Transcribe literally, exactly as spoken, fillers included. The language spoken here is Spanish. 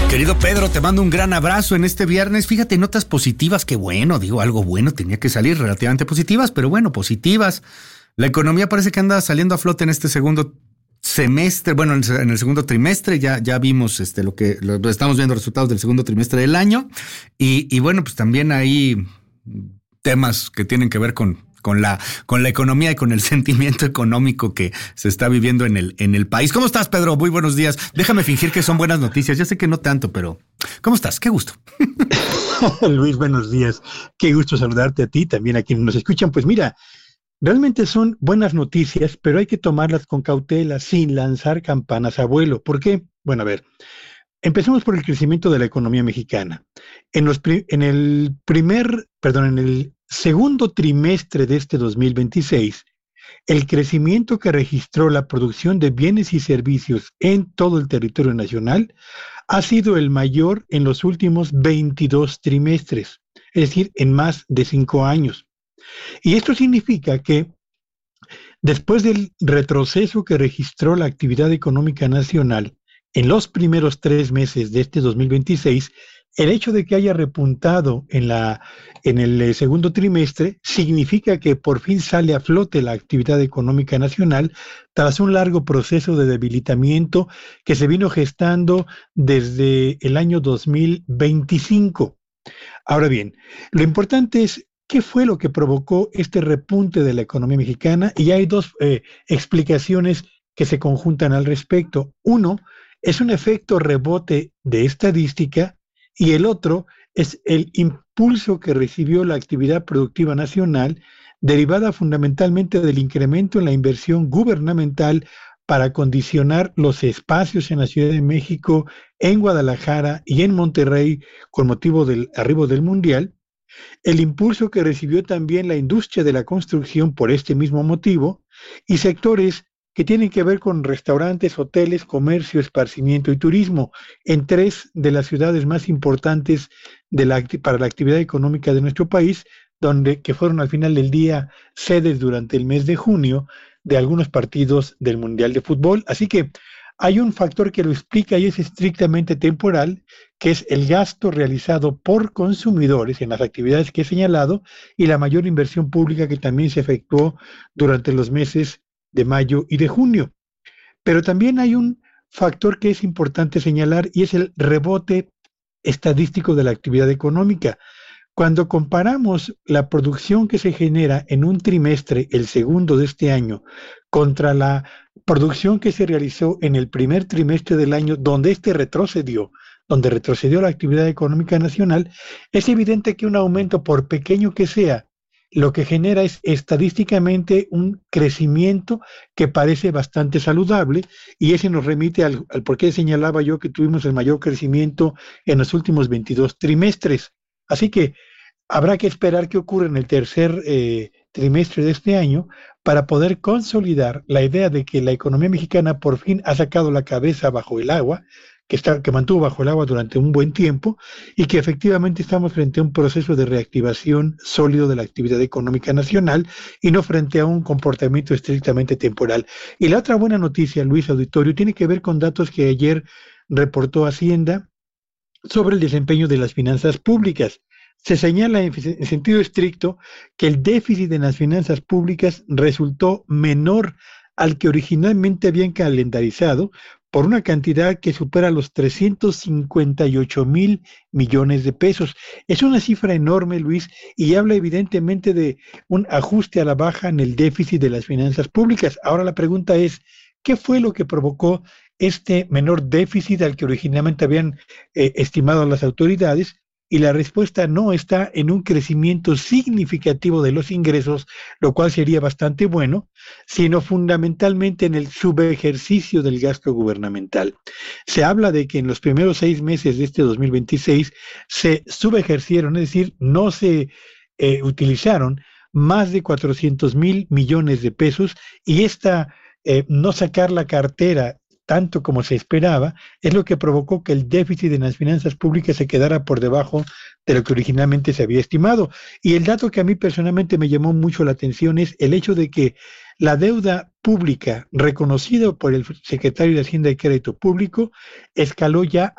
Querido Pedro, te mando un gran abrazo en este viernes. Fíjate, notas positivas, qué bueno, digo, algo bueno tenía que salir, relativamente positivas, pero bueno, positivas. La economía parece que anda saliendo a flote en este segundo semestre, bueno, en el segundo trimestre, ya, ya vimos este, lo que, lo, estamos viendo resultados del segundo trimestre del año, y, y bueno, pues también hay temas que tienen que ver con con la con la economía y con el sentimiento económico que se está viviendo en el en el país. ¿Cómo estás, Pedro? Muy buenos días. Déjame fingir que son buenas noticias. Ya sé que no tanto, pero ¿cómo estás? Qué gusto. Luis, buenos días. Qué gusto saludarte a ti, también a quienes nos escuchan. Pues mira, realmente son buenas noticias, pero hay que tomarlas con cautela, sin lanzar campanas a vuelo. ¿Por qué? Bueno, a ver, empecemos por el crecimiento de la economía mexicana. En los pri- en el primer, perdón, en el segundo trimestre de este dos mil veintiséis, el crecimiento que registró la producción de bienes y servicios en todo el territorio nacional ha sido el mayor en los últimos veintidós trimestres, es decir, en más de cinco años. Y esto significa que después del retroceso que registró la actividad económica nacional en los primeros tres meses de este dos mil veintiséis, el hecho de que haya repuntado en, la, en el eh, segundo trimestre significa que por fin sale a flote la actividad económica nacional tras un largo proceso de debilitamiento que se vino gestando desde el año dos mil veinticinco. Ahora bien, lo importante es qué fue lo que provocó este repunte de la economía mexicana, y hay dos eh, explicaciones que se conjuntan al respecto. Uno es un efecto rebote de estadística, y el otro es el impulso que recibió la actividad productiva nacional, derivada fundamentalmente del incremento en la inversión gubernamental para acondicionar los espacios en la Ciudad de México, en Guadalajara y en Monterrey con motivo del arribo del Mundial, el impulso que recibió también la industria de la construcción por este mismo motivo, y sectores que tienen que ver con restaurantes, hoteles, comercio, esparcimiento y turismo, en tres de las ciudades más importantes de la, para la actividad económica de nuestro país, donde que fueron al final del día sedes durante el mes de junio de algunos partidos del Mundial de Fútbol. Así que hay un factor que lo explica y es estrictamente temporal, que es el gasto realizado por consumidores en las actividades que he señalado y la mayor inversión pública que también se efectuó durante los meses de mayo y de junio. Pero también hay un factor que es importante señalar, y es el rebote estadístico de la actividad económica. Cuando comparamos la producción que se genera en un trimestre, el segundo de este año, contra la producción que se realizó en el primer trimestre del año, donde este retrocedió, donde retrocedió la actividad económica nacional, es evidente que un aumento, por pequeño que sea, lo que genera es estadísticamente un crecimiento que parece bastante saludable, y ese nos remite al, al por qué señalaba yo que tuvimos el mayor crecimiento en los últimos veintidós trimestres. Así que habrá que esperar qué ocurre en el tercer eh, trimestre de este año para poder consolidar la idea de que la economía mexicana por fin ha sacado la cabeza bajo el agua, que, está, que mantuvo bajo el agua durante un buen tiempo, y que efectivamente estamos frente a un proceso de reactivación sólido de la actividad económica nacional y no frente a un comportamiento estrictamente temporal. Y la otra buena noticia, Luis Auditorio, tiene que ver con datos que ayer reportó Hacienda sobre el desempeño de las finanzas públicas. Se señala en sentido estricto que el déficit en las finanzas públicas resultó menor al que originalmente habían calendarizado, por una cantidad que supera los trescientos cincuenta y ocho mil millones de pesos. Es una cifra enorme, Luis, y habla evidentemente de un ajuste a la baja en el déficit de las finanzas públicas. Ahora la pregunta es, ¿qué fue lo que provocó este menor déficit al que originalmente habían eh, estimado las autoridades? Y la respuesta no está en un crecimiento significativo de los ingresos, lo cual sería bastante bueno, sino fundamentalmente en el subejercicio del gasto gubernamental. Se habla de que en los primeros seis meses de este dos mil veintiséis se subejercieron, es decir, no se eh, utilizaron más de cuatrocientos mil millones de pesos, y esta eh, no sacar la cartera tanto como se esperaba, es lo que provocó que el déficit en las finanzas públicas se quedara por debajo de lo que originalmente se había estimado. Y el dato que a mí personalmente me llamó mucho la atención es el hecho de que la deuda pública, reconocida por el secretario de Hacienda y Crédito Público, escaló ya